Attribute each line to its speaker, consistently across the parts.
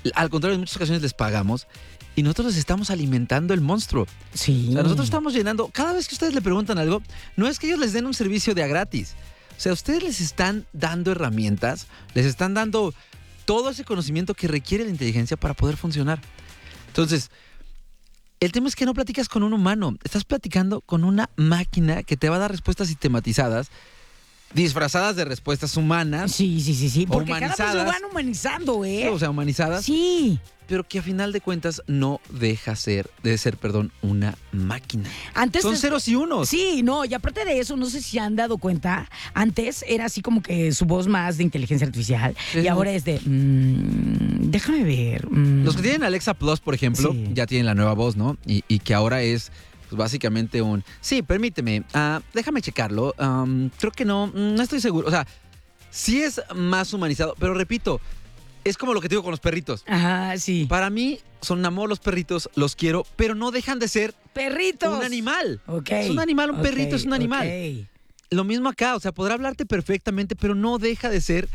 Speaker 1: Al contrario, en muchas ocasiones les pagamos y nosotros les estamos alimentando el monstruo.
Speaker 2: Sí.
Speaker 1: O sea, nosotros estamos llenando. Cada vez que ustedes le preguntan algo, no es que ellos les den un servicio de a gratis. O sea, ustedes les están dando herramientas, les están dando todo ese conocimiento que requiere la inteligencia para poder funcionar. Entonces, el tema es que no platicas con un humano, estás platicando con una máquina que te va a dar respuestas sistematizadas, disfrazadas de respuestas humanas.
Speaker 2: Sí. Porque cada vez
Speaker 1: humanizadas.
Speaker 2: lo van humanizando, ¿eh?
Speaker 1: O sea, humanizadas.
Speaker 2: Sí.
Speaker 1: Pero que a final de cuentas no deja de ser, una máquina.
Speaker 2: Antes
Speaker 1: Son ceros y unos.
Speaker 2: Sí, no, y aparte de eso, no sé si se han dado cuenta, antes era así como que su voz más de inteligencia artificial y ahora es de, déjame ver.
Speaker 1: Los que tienen Alexa Plus, por ejemplo,
Speaker 2: Sí.
Speaker 1: ya tienen la nueva voz, ¿no? Y que ahora es pues, básicamente sí, permíteme, déjame checarlo. Creo que no estoy seguro. O sea, sí es más humanizado, pero repito, es como lo que te digo con los perritos.
Speaker 2: Ajá, sí.
Speaker 1: Para mí son amor los perritos, los quiero, pero no dejan de ser
Speaker 2: Perritos.
Speaker 1: un animal.
Speaker 2: Ok.
Speaker 1: Es un animal, un perrito es un animal.
Speaker 2: Ok.
Speaker 1: Lo mismo acá, o sea, podrá hablarte perfectamente, pero no deja de ser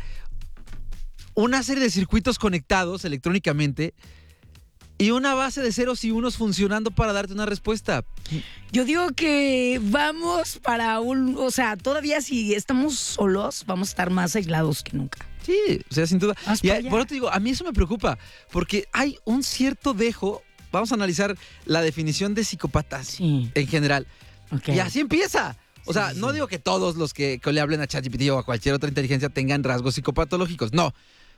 Speaker 1: una serie de circuitos conectados electrónicamente y una base de ceros y unos funcionando para darte una respuesta.
Speaker 2: Yo digo que vamos para o sea, todavía si estamos solos, vamos a estar más aislados que nunca.
Speaker 1: Sí, o sea, sin duda.
Speaker 2: Vas
Speaker 1: Y
Speaker 2: para allá.
Speaker 1: por eso te digo, a mí eso me preocupa, porque hay un cierto dejo. Vamos a analizar la definición de psicópatas
Speaker 2: Sí.
Speaker 1: en general.
Speaker 2: Ok.
Speaker 1: Y así empieza. O sea,
Speaker 2: Sí.
Speaker 1: no digo que todos los que le hablen a ChatGPT o a cualquier otra inteligencia tengan rasgos psicopatológicos, no.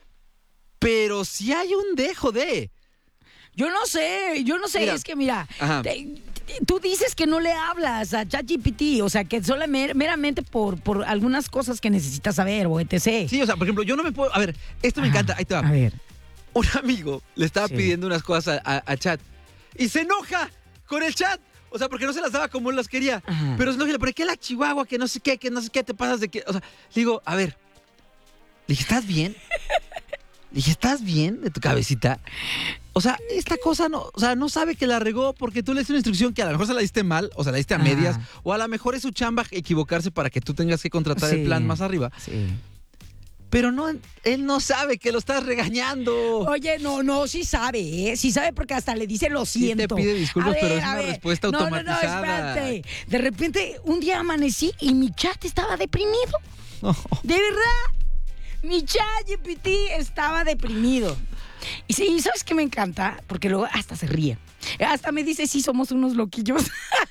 Speaker 1: Pero sí hay un dejo de...
Speaker 2: Yo no sé,
Speaker 1: Mira.
Speaker 2: es que mira,
Speaker 1: Ajá.
Speaker 2: tú dices que no le hablas a ChatGPT, o sea, que solo meramente por algunas cosas que necesitas saber o etc.
Speaker 1: Sí, o sea, por ejemplo, yo no me puedo... A ver, esto me encanta, ahí te va.
Speaker 2: A ver.
Speaker 1: Un amigo le estaba
Speaker 2: Sí.
Speaker 1: pidiendo unas cosas a Chat y se enoja con el chat. O sea, porque no se las daba como él las quería.
Speaker 2: Ajá.
Speaker 1: Pero se enoja, ¿por qué la chihuahua? Que no sé qué, te pasas de qué. O sea, le digo, a ver. Le dije, ¿estás bien? Le dije, ¿estás bien de tu cabecita? O sea, esta cosa no sabe que la regó porque tú le diste una instrucción que a lo mejor se la diste mal, o se la diste a
Speaker 2: Ajá.
Speaker 1: medias, o a lo mejor es su chamba equivocarse para que tú tengas que contratar
Speaker 2: Sí.
Speaker 1: el plan más arriba.
Speaker 2: Sí.
Speaker 1: Pero no, él no sabe que lo estás regañando.
Speaker 2: Oye, no, sí sabe, ¿eh? Sí sabe porque hasta le dice lo
Speaker 1: Sí
Speaker 2: siento.
Speaker 1: te pide disculpas,
Speaker 2: A
Speaker 1: pero
Speaker 2: ver,
Speaker 1: es
Speaker 2: a
Speaker 1: una
Speaker 2: ver.
Speaker 1: respuesta automatizada.
Speaker 2: No, espérate. De repente, un día amanecí y mi chat estaba deprimido.
Speaker 1: No.
Speaker 2: De verdad. Mi chat GPT estaba deprimido. Y sí, ¿sabes qué me encanta? Porque luego hasta se ríe. Hasta me dice, sí, somos unos loquillos.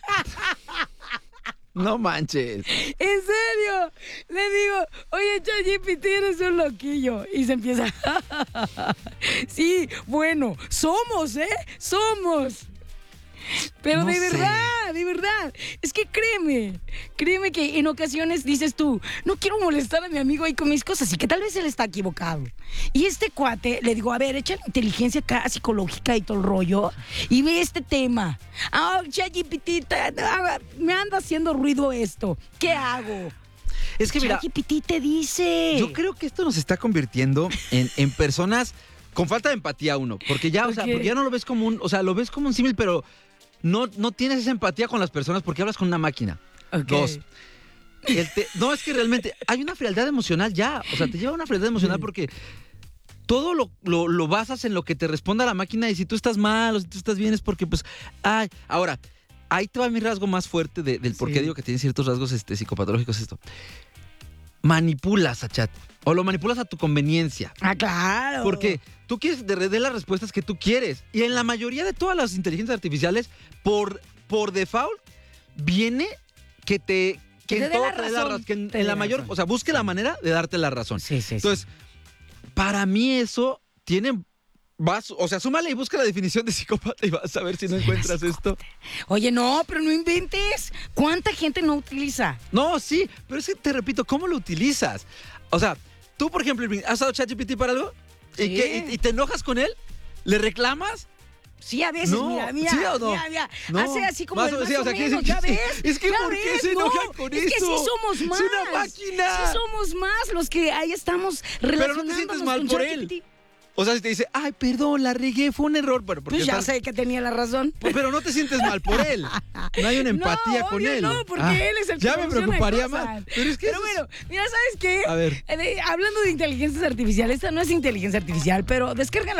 Speaker 1: No manches.
Speaker 2: En serio. Le digo, oye, ChatGPT, eres un loquillo. Y se empieza. Sí, bueno, somos, ¿eh? Somos. Pero
Speaker 1: No
Speaker 2: de
Speaker 1: sé.
Speaker 2: verdad. Es que créeme que en ocasiones dices tú, no quiero molestar a mi amigo ahí con mis cosas y que tal vez él está equivocado. Y este cuate, le digo, a ver, echa la inteligencia acá psicológica y todo el rollo y ve este tema. ChatGPT, me anda haciendo ruido esto. ¿Qué hago?
Speaker 1: Es que mira,
Speaker 2: ChatGPT te dice.
Speaker 1: yo creo que esto nos está convirtiendo en personas con falta de empatía, uno. Porque ya, o sea,
Speaker 2: ¿Por qué?
Speaker 1: porque ya no lo ves como o sea, lo ves como un símil, pero no tienes esa empatía con las personas porque hablas con una máquina.
Speaker 2: Ok.
Speaker 1: Dos. No, es que realmente hay una frialdad emocional ya. O sea, te lleva una frialdad emocional porque todo lo basas en lo que te responda la máquina y si tú estás mal o si tú estás bien es porque, pues, ahora, ahí te va mi rasgo más fuerte del por qué
Speaker 2: Sí.
Speaker 1: digo que tiene ciertos rasgos psicopatológicos esto. Manipulas a chat o lo manipulas a tu conveniencia.
Speaker 2: Claro.
Speaker 1: Porque tú quieres de las respuestas que tú quieres. Y en la mayoría de todas las inteligencias artificiales, por default, viene que
Speaker 2: te
Speaker 1: en
Speaker 2: dé
Speaker 1: todo
Speaker 2: la
Speaker 1: te dé
Speaker 2: razón.
Speaker 1: que
Speaker 2: Te
Speaker 1: en
Speaker 2: dé
Speaker 1: la mayor,
Speaker 2: razón.
Speaker 1: o sea, busque la manera de darte la razón.
Speaker 2: Sí.
Speaker 1: Entonces, para mí eso tiene... o sea, súmale y busca la definición de psicópata y vas a ver si no encuentras esto.
Speaker 2: Oye, no, pero no inventes. ¿Cuánta gente no utiliza?
Speaker 1: No, sí, pero es que te repito, ¿cómo lo utilizas? O sea, tú, por ejemplo, ¿has usado ChatGPT para algo?
Speaker 2: Sí.
Speaker 1: ¿Y te enojas con él? ¿Le reclamas?
Speaker 2: Sí, a veces,
Speaker 1: No,
Speaker 2: mira.
Speaker 1: ¿sí o no?
Speaker 2: Mira.
Speaker 1: No.
Speaker 2: Hace así como
Speaker 1: Más
Speaker 2: el
Speaker 1: o-
Speaker 2: más
Speaker 1: sí, o
Speaker 2: o
Speaker 1: sea,
Speaker 2: menos,
Speaker 1: ¿qué
Speaker 2: ¿ya
Speaker 1: dicen?
Speaker 2: ves?
Speaker 1: Es que
Speaker 2: ¿Ya
Speaker 1: ¿por qué
Speaker 2: ves?
Speaker 1: se
Speaker 2: No,
Speaker 1: enojan con
Speaker 2: es que
Speaker 1: eso?
Speaker 2: sí somos más.
Speaker 1: Es una máquina.
Speaker 2: Sí somos más los que ahí estamos
Speaker 1: Pero
Speaker 2: relacionándonos
Speaker 1: no te sientes mal
Speaker 2: con
Speaker 1: por
Speaker 2: ChatGPT.
Speaker 1: él. O sea, si te dice, ay, perdón, la regué, fue un error. Bueno, porque
Speaker 2: Pues ya
Speaker 1: estás-
Speaker 2: sé que tenía la razón.
Speaker 1: Pero no te sientes mal por él. No hay una empatía
Speaker 2: No,
Speaker 1: con
Speaker 2: obvio
Speaker 1: él.
Speaker 2: no, porque él es el que
Speaker 1: Ya me
Speaker 2: soluciona
Speaker 1: preocuparía
Speaker 2: cosas.
Speaker 1: más. Pero es que
Speaker 2: Pero
Speaker 1: eso es-
Speaker 2: bueno, mira, ¿sabes qué?
Speaker 1: A ver.
Speaker 2: Hablando de inteligencias artificiales, esta no es inteligencia artificial, pero descarga